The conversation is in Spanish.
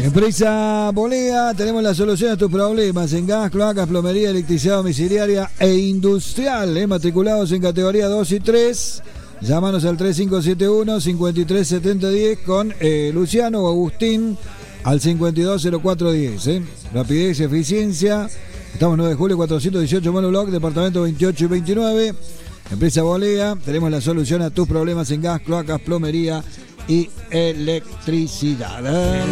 Empresa Bolea, tenemos la solución a tus problemas en gas, cloacas, plomería, electricidad domiciliaria e industrial, matriculados en categoría 2 y 3. Llámanos al 3571-537010 con Luciano o Agustín al 520410. Rapidez y eficiencia. Estamos 9 de julio 418 Monobloc, departamento 28 y 29. Empresa Bolea, tenemos la solución a tus problemas en gas, cloacas, plomería y electricidad.